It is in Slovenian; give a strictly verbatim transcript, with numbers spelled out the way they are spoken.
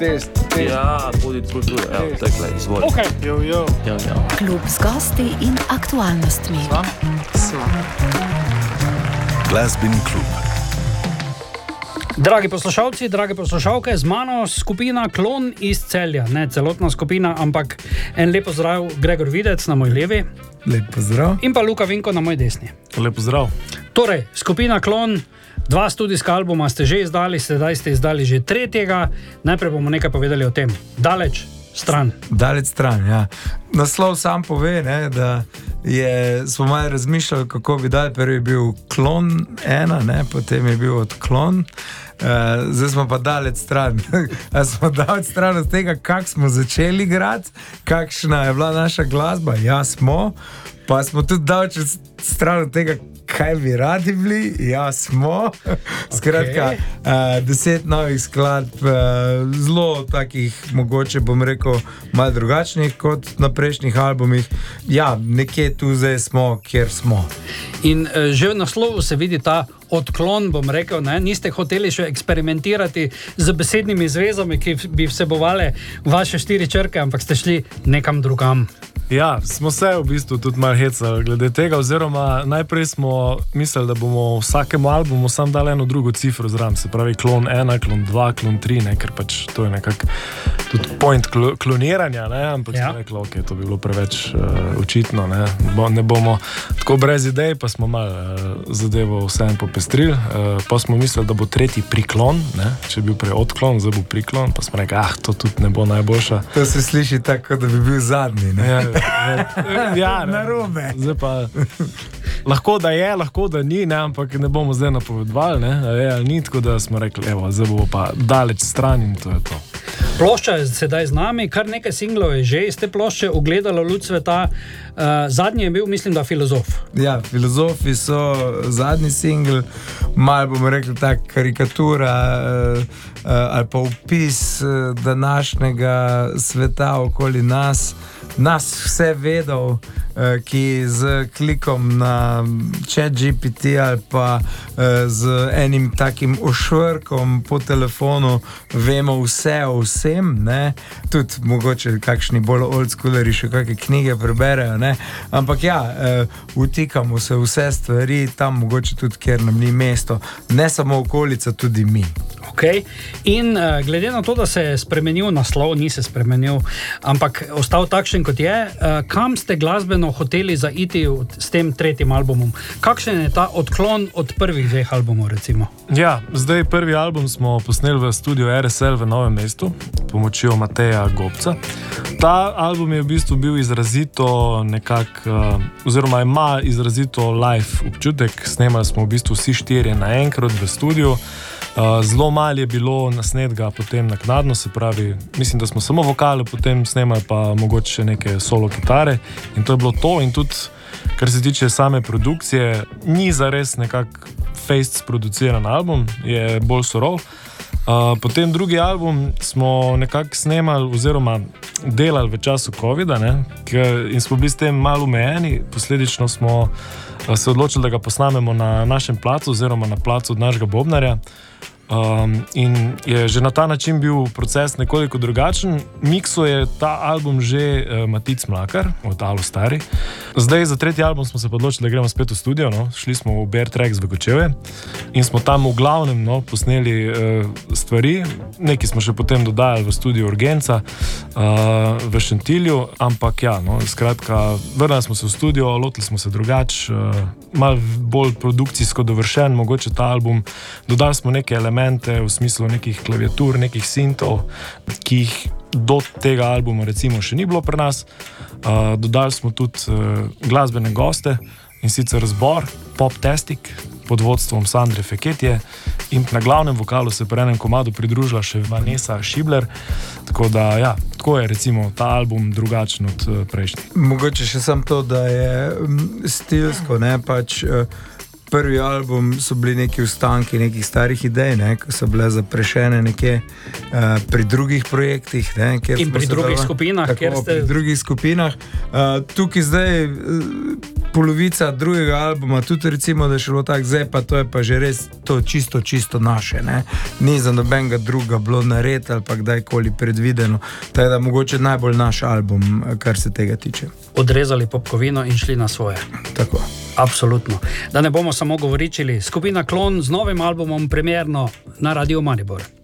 test, test. Ja, bodi kultura, evo, takle, izvoli. Ok, jo, jo. Jo, jo. Klub z gosti in aktualnostmi. Sva? Sva. Glasbeni klub. Dragi poslušalci, drage poslušalke, z mano skupina Klon iz Celja. Ne celotna skupina, ampak en lep pozdrav Gregor Videc na moj levi. Lep pozdrav. In pa Luka Vinko na moj desni. Lep pozdrav. Torej, skupina Klon, dva studijska albuma ste že izdali, sedaj ste izdali že tretjega. Najprej bomo nekaj povedali o tem. Daleč stran. Daleč stran, ja. Naslov sam pove, ne, da je, smo malo razmišljali, kako bi dali. Prvi je bil Klon ena, ne, potem je bil Odklon. Uh, zdaj smo pa daleč stran. Smo daleč stran od tega, kak smo začeli igrati, kakšna je bila naša glasba. Ja, smo. Pa smo tudi daleč stran od tega, kaj bi radi bili. Ja, smo. Skratka, okay. uh, deset novih skladb, uh, zelo takih, mogoče bom rekel, malo drugačnih kot na prejšnjih albumih. Ja, nekje tu zdaj smo, kjer smo. In uh, že v naslovu se vidi ta odklon, bom rekel, ne? Niste hoteli še eksperimentirati z besednimi zvezami, ki bi vsebovali vaše štiri črke, ampak ste šli nekam drugam. Ja, smo se v bistvu tudi malo hecali glede tega, oziroma najprej smo mislili, da bomo vsakemu albumu sam dali eno drugo cifro zraven, se pravi klon ena, klon dva, klon tri, ne, ker pač to je nekako tudi point kl- kloniranja, ne, ampak ja. Smo rekli, ok, to bi bilo preveč uh, očitno, ne, Bo, ne bomo tako brez idej, pa smo malo uh, zadevo vseeno popestrili, uh, pa smo mislili, da bo tretji priklon, ne, če bi bil prej odklon, zdaj bo priklon, pa smo rekli, ah, to tudi ne bo najboljša. To se sliši tako, da bi bil zadnji, ne? Ja, ja, narobe. Zdaj pa lahko da je, lahko da ni, ne, ampak ne bomo zdaj napovedovali, ne, je ali ni, tako da smo rekli, evo, zdaj bo pa daleč stran in to je to. Plošča je sedaj z nami, kar nekaj singlov je že iz te plošče ugledalo luč sveta. Uh, zadnji je bil, mislim, da Filozof. Ja, Filozofi so zadnji singl, malo bomo rekli tak karikatura uh, uh, ali pa opis uh, današnjega sveta okoli nas. Nas vse vedel, ki z klikom na chat G P T ali pa z enim takim ošvrkom po telefonu vemo vse o vsem, ne? Tudi mogoče kakšni bolj oldschooleri še kakšne knjige preberejo, ne? Ampak ja, vtikamo se vse stvari, tam mogoče tudi, kjer nam ni mesto, ne samo okolica, tudi mi. Okay. In uh, glede na to, da se je spremenil naslov, ni se spremenil, ampak ostal takšen, kot je, uh, kam ste glasbeno hoteli zaiti s tem tretjim albumom? Kakšen je ta odklon od prvih dveh albumov, recimo? Ja, zdaj prvi album smo posneli v studiu R S L v Novem mestu, pomočjo Mateja Gobca. Ta album je v bistvu bil izrazito nekak, uh, oziroma ima izrazito live občutek. Snemali smo v bistvu vsi štirje naenkrat v studiu. Uh, zelo malo je bilo nasnetega potem naknadno, se pravi, mislim, da smo samo vokale potem snemali, pa mogoče še neke solo kitare in to je bilo to. In tudi, kar se tiče same produkcije, ni zares nekak fejst sproduciran album, je bolj surov. Uh, potem drugi album smo nekako snemali oziroma delali v času covida, ne, in smo bili s tem malo omejeni, posledično smo uh, se odločili, da ga posnamemo na našem placu oziroma na placu od našega bobnarja. Um, in je že na ta način bil proces nekoliko drugačen. Mikso je ta album že uh, Matic Mlakar od Alu Stari. Zdaj za tretji album smo se odločili, da gremo spet v studio, no. Šli smo v Bear Tracks v Kočevje in smo tam v glavnem, no, posneli uh, stvari. Nekaj smo še potem dodajali v studio Urgenca uh, v Šentilju, ampak ja, no, skratka, vrnili smo se v studio, lotili smo se drugač, uh, malo bolj produkcijsko dovršen, mogoče ta album. Dodali smo neke elemente v smislu nekih klaviatur, nekih sintov, ki jih do tega albuma recimo še ni bilo pri nas. Uh, dodali smo tudi uh, glasbene goste, in sicer zbor Poptastic pod vodstvom Sandre Feketje, in na glavnem vokalu se pri enem komadu pridružila še Vanessa Schibler, tako da ja, tako je recimo ta album drugačen od uh, prejšnjih. Mogoče še samo to, da je stilsko, ne, pač uh, prvi album so bili neki ostanki nekih starih idej, ne, ki so bile zaprešene nekje uh, pri drugih projektih. Ne, kjer In pri drugih dala, skupinah, tako, kjer ste... pri drugih skupinah. Uh, tukaj zdaj uh, polovica drugega albuma, tudi recimo, da je šlo tako, zdaj pa to je pa že res to čisto, čisto naše. Ne. Ni za nobenega druga bilo nared ali pa kdajkoli predvideno. Tako da mogoče najbolj naš album, kar se tega tiče. Odrezali popkovino in šli na svoje. Tako. Absolutno. Da ne bomo samo govoričili, skupina Klon z novim albumom premierno na Radiu Maribor.